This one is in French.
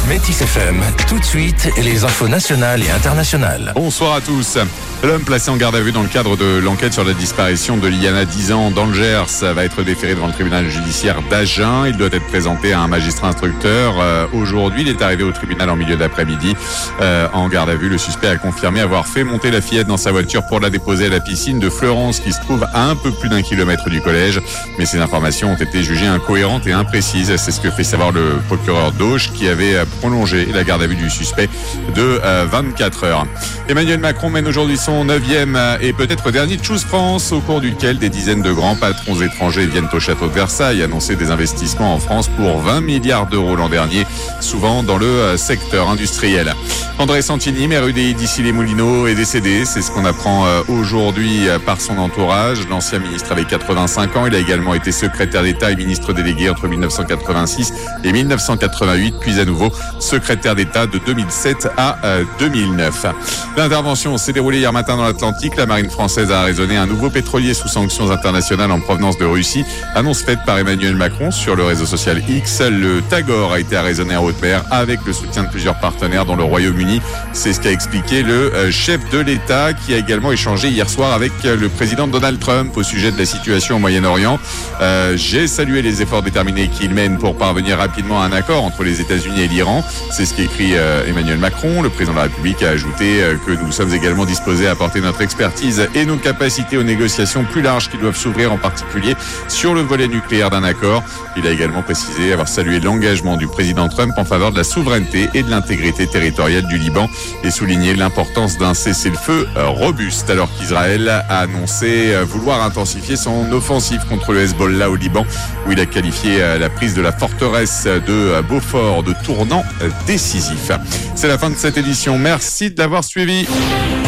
Métis FM, tout de suite, les infos nationales et internationales. Bonsoir à tous. L'homme placé en garde à vue dans le cadre de l'enquête sur la disparition de Liana, 10 ans, dans le Gers, va être déféré devant le tribunal judiciaire d'Agen. Il doit être présenté à un magistrat instructeur. Aujourd'hui, il est arrivé au tribunal en milieu d'après-midi. En garde à vue, le suspect a confirmé avoir fait monter la fillette dans sa voiture pour la déposer à la piscine de Fleurance, qui se trouve à un peu plus d'1 kilomètre du collège. Mais ces informations ont été jugées incohérentes et imprécises. C'est ce que fait savoir le procureur d'Auch, qui avait prolongé la garde à vue du suspect de 24 heures. Emmanuel Macron mène aujourd'hui son 9e et peut-être dernier Choose France, au cours duquel des dizaines de grands patrons étrangers viennent au château de Versailles annoncer des investissements en France pour 20 milliards d'euros l'an dernier, souvent dans le secteur industriel. André Santini, maire UDI d'Issy-les-Moulineaux, est décédé. C'est ce qu'on apprend aujourd'hui par son entourage. L'ancien ministre avait 85 ans. Il a également été secrétaire d'État et ministre délégué entre 1986 et 1988, puis à nouveau secrétaire d'État de 2007 à 2009. L'intervention s'est déroulée hier matin dans l'Atlantique. La marine française a arraisonné un nouveau pétrolier sous sanctions internationales en provenance de Russie. Annonce faite par Emmanuel Macron sur le réseau social X. Le Tagore a été arraisonné en haute mer avec le soutien de plusieurs partenaires dont le Royaume-Uni. C'est ce qu'a expliqué le chef de l'État, qui a également échangé hier soir avec le président Donald Trump au sujet de la situation au Moyen-Orient. J'ai salué les efforts déterminés qu'il mène pour parvenir rapidement à un accord entre les États-Unis et l'Iran. C'est ce qu'écrit Emmanuel Macron. Le président de la République a ajouté que nous sommes également disposés à apporter notre expertise et nos capacités aux négociations plus larges qui doivent s'ouvrir, en particulier sur le volet nucléaire d'un accord. Il a également précisé avoir salué l'engagement du président Trump en faveur de la souveraineté et de l'intégrité territoriale du Liban et souligné l'importance d'un cessez-le-feu robuste, alors qu'Israël a annoncé vouloir intensifier son offensive contre le Hezbollah au Liban, où il a qualifié la prise de la forteresse de Beaufort de tournant décisif. C'est la fin de cette édition. Merci de l'avoir suivi.